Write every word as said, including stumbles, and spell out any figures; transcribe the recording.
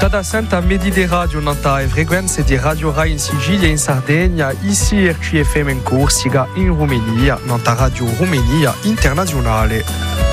Cada centa medi di radio nanta e frequenze di Radio Rai in Sicilia e in Sardegna, ici R C F M in Corsica, in Romania, nanta Radio Romania Internazionale.